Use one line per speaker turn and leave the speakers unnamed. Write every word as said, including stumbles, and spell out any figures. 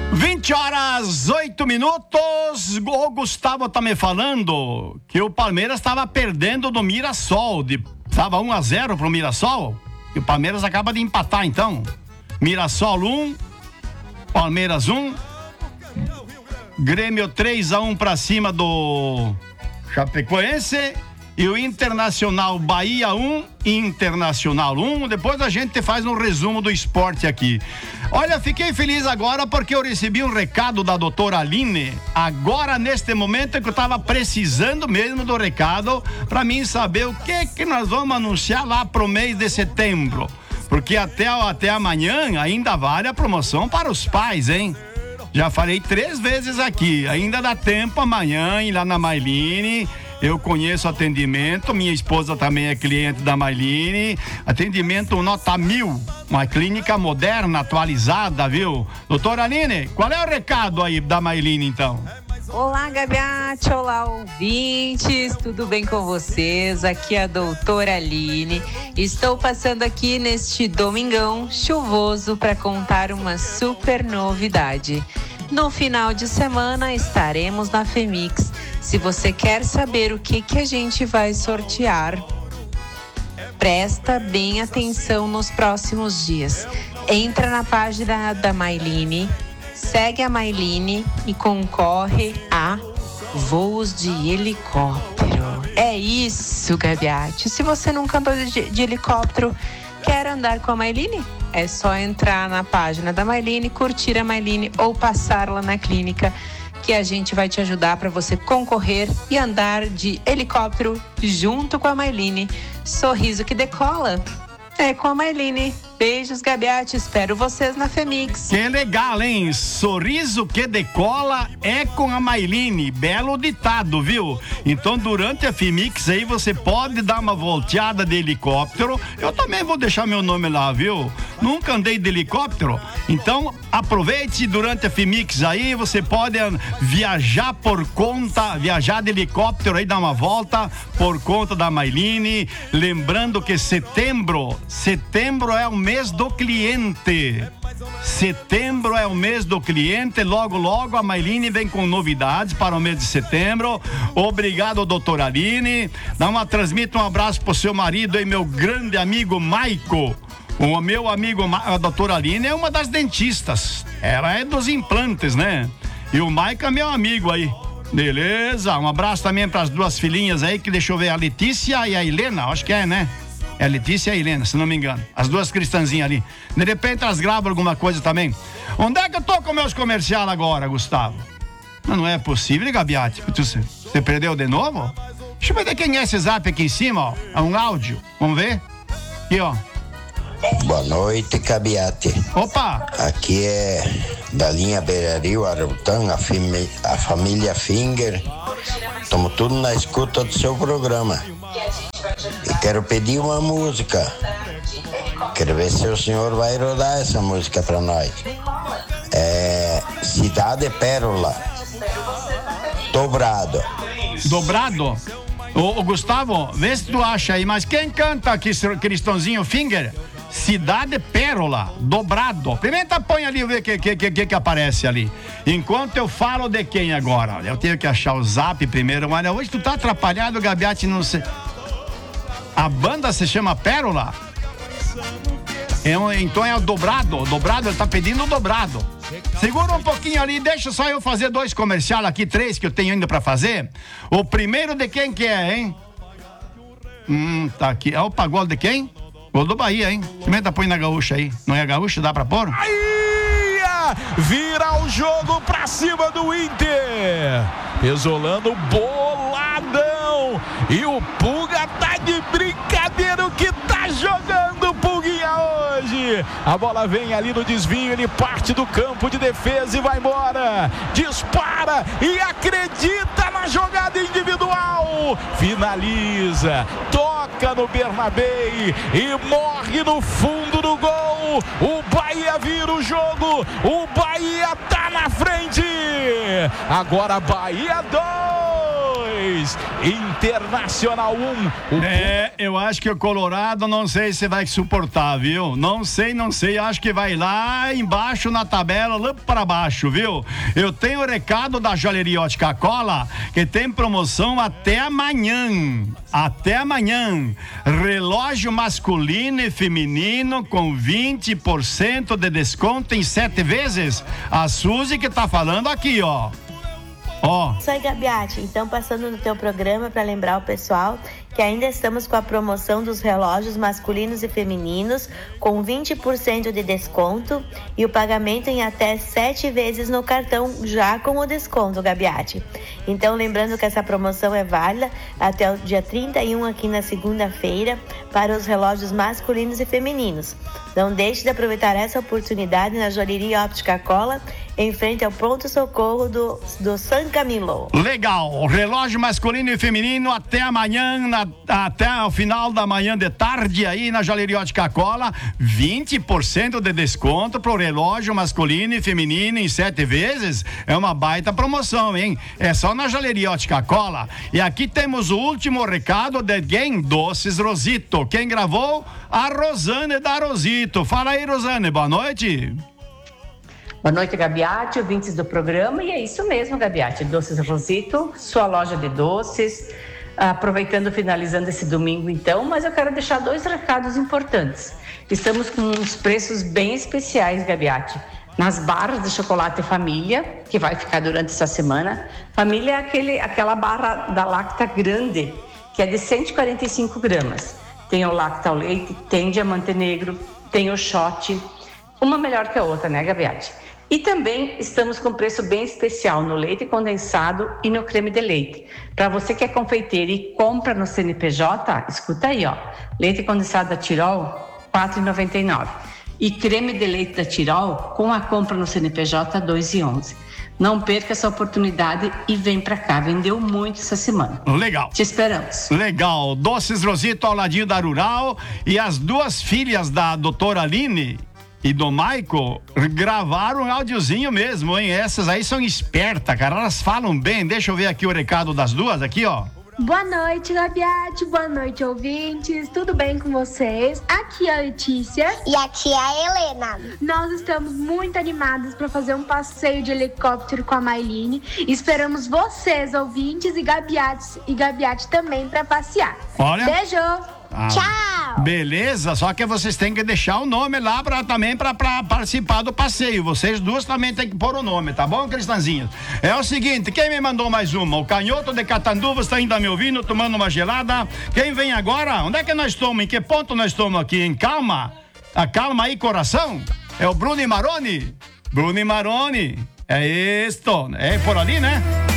vinte horas, oito minutos. O Gustavo tá me falando que o Palmeiras estava perdendo do Mirassol. Estava um a zero pro Mirassol. E o Palmeiras acaba de empatar, então. Mirassol um, Palmeiras um. Grêmio três a um pra cima do Chapecoense. E o Internacional Bahia um, Internacional um. Depois a gente faz um resumo do esporte aqui. Olha, fiquei feliz agora porque eu recebi um recado da doutora Aline. Agora, neste momento, que eu estava precisando mesmo do recado para mim saber o que que nós vamos anunciar lá pro mês de setembro. Porque até, até amanhã ainda vale a promoção para os pais, hein? Já falei três vezes aqui. Ainda dá tempo amanhã ir lá na Mailine. Eu conheço atendimento, minha esposa também é cliente da Mailine. Atendimento nota mil, uma clínica moderna, atualizada, viu? Doutora Aline, qual é o recado aí da Mailine, então?
Olá, Gabiati, olá, ouvintes, tudo bem com vocês? Aqui é a doutora Aline. Estou passando aqui neste domingão chuvoso para contar uma super novidade. No final de semana estaremos na Femix. Se você quer saber o que, que a gente vai sortear, presta bem atenção nos próximos dias. Entra na página da Mailine, segue a Mailine e concorre a voos de helicóptero. É isso, Gabiati. Se você nunca andou de, de helicóptero, quer andar com a Mailine? É só entrar na página da Mailine, curtir a Mailine ou passar lá na clínica, que a gente vai te ajudar para você concorrer e andar de helicóptero junto com a Mailine. Sorriso que decola é com a Mailine. Beijos, Gabiati, espero vocês na Femix.
Que legal, hein? Sorriso que decola é com a Mailine. Belo ditado, viu? Então, durante a Femix aí, você pode dar uma volteada de helicóptero. Eu também vou deixar meu nome lá, viu? Nunca andei de helicóptero. Então, aproveite durante a Femix aí, você pode viajar por conta, viajar de helicóptero aí, dar uma volta por conta da Mailine. Lembrando que setembro, setembro é o mês mês do cliente. Setembro é o mês do cliente. Logo, logo a Mailine vem com novidades para o mês de setembro. Obrigado, doutora Aline. Dá uma, transmita um abraço pro seu marido e meu grande amigo Maico. O meu amigo, a doutora Aline é uma das dentistas. Ela é dos implantes, né? E o Maico é meu amigo aí. Beleza? Um abraço também para as duas filhinhas aí, que deixa eu ver, a Letícia e a Helena, acho que é, né? É a Letícia e a Helena, se não me engano. As duas cristãzinhas ali. De repente elas gravam alguma coisa também. Onde é que eu tô com meus comerciais agora, Gustavo? Não, não é possível, Gabiati. Você, você perdeu de novo? Deixa eu ver quem é esse zap aqui em cima, ó. É um áudio. Vamos ver? Aqui, ó.
Boa noite, Gabiati.
Opa!
Aqui é da linha Beira-Rio, Arutã, a, fami- a família Finger. Estamos tudo na escuta do seu programa. E quero pedir uma música. Quero ver se o senhor vai rodar essa música para nós. É Cidade Pérola. Dobrado.
Dobrado? Ô, ô, Gustavo, vê se tu acha aí. Mas quem canta aqui, Cristãozinho Finger? Cidade Pérola, dobrado. Primeiro põe ali e vê o que, que, que, que aparece ali. Enquanto eu falo de quem agora? Eu tenho que achar o zap primeiro. Mas hoje tu tá atrapalhado, Gabiati, não sei. A banda se chama Pérola? É um, então é o dobrado. O dobrado, ele tá pedindo o dobrado. Segura um pouquinho ali, deixa só eu fazer dois comerciais aqui, três que eu tenho ainda pra fazer. O primeiro de quem que é, hein? Hum, tá aqui. É o pagode de quem? Gol do Bahia, hein? Pimenta põe na gaúcha aí. Não é a gaúcha? Dá pra pôr?
Bahia vira o jogo pra cima do Inter. Pesolano boladão. E o Pulga tá de brincadeira. O que tá jogando o Pulguinha hoje? A bola vem ali no desvio. Ele parte do campo de defesa e vai embora. Dispara e acredita na jogada individual. Finaliza. Toca no Bernabé e morre no fundo do gol. O Bahia vira o jogo. O Bahia tá na frente. Agora Bahia dois. dois, Internacional um. O...
É, eu acho que o Colorado não sei se vai suportar, viu? Não sei, não sei, acho que vai lá embaixo na tabela, lá para baixo, viu? Eu tenho o recado da Joalheria Ótica Cola, que tem promoção até amanhã. Até amanhã. Relógio masculino e feminino com vinte por cento de desconto em sete vezes. A Suzy que tá falando aqui, ó. Ó.
Isso aí, Gabiati. Então, passando no teu programa para lembrar o pessoal que ainda estamos com a promoção dos relógios masculinos e femininos com vinte por cento de desconto e o pagamento em até sete vezes no cartão já com o desconto, Gabiati. Então, lembrando que essa promoção é válida até o dia trinta e um aqui na segunda-feira para os relógios masculinos e femininos. Não deixe de aproveitar essa oportunidade na Joalheria Óptica Cola, em frente ao pronto-socorro do, do San Camilo.
Legal, relógio masculino e feminino até amanhã, na, até o final da manhã de tarde aí na Joalheria Ótica Cola, vinte por cento de desconto pro relógio masculino e feminino em sete vezes, é uma baita promoção, hein? É só na Joalheria Ótica Cola. E aqui temos o último recado de quem? Doces Rosito. Quem gravou? A Rosane da Rosito. Fala aí, Rosane, boa noite.
Boa noite, Gabiati, ouvintes do programa. E é isso mesmo, Gabiati, Doces Rosito, sua loja de doces. Aproveitando, finalizando esse domingo, então, mas eu quero deixar dois recados importantes. Estamos com uns preços bem especiais, Gabiati. Nas barras de chocolate Família, que vai ficar durante essa semana. Família é aquele, aquela barra da Lacta grande, que é de cento e quarenta e cinco gramas. Tem o Lacta ao leite, tem diamante negro, tem o shot, uma melhor que a outra, né, Gabiati? E também estamos com preço bem especial no leite condensado e no creme de leite. Para você que é confeiteiro e compra no C N P J, escuta aí, ó. Leite condensado da Tirol, quatro reais e noventa e nove centavos. E creme de leite da Tirol, com a compra no C N P J, dois reais e onze centavos. Não perca essa oportunidade e vem pra cá. Vendeu muito essa semana.
Legal.
Te esperamos.
Legal. Doces Rosito ao ladinho da Rural. E as duas filhas da doutora Aline e do Maico gravaram um áudiozinho mesmo, hein? Essas aí são espertas, cara. Elas falam bem. Deixa eu ver aqui o recado das duas, aqui, ó.
Boa noite, Gabiati. Boa noite, ouvintes. Tudo bem com vocês? Aqui é a Letícia.
E aqui é a Helena.
Nós estamos muito animadas para fazer um passeio de helicóptero com a Mailine. Esperamos vocês, ouvintes, e Gabiati, e Gabiati também para passear.
Olha.
Beijo.
Ah,
tchau!
Beleza, só que vocês têm que deixar o nome lá pra, também para participar do passeio. Vocês duas também têm que pôr o nome, tá bom, Cristanzinhas? É o seguinte, quem me mandou mais uma? O Canhoto de Catanduva está ainda me ouvindo, tomando uma gelada. Quem vem agora? Onde é que nós estamos? Em que ponto nós estamos aqui? Em calma? Acalma aí, coração. É o Bruno Maroni? Bruno Maroni. É isto. É por ali, né?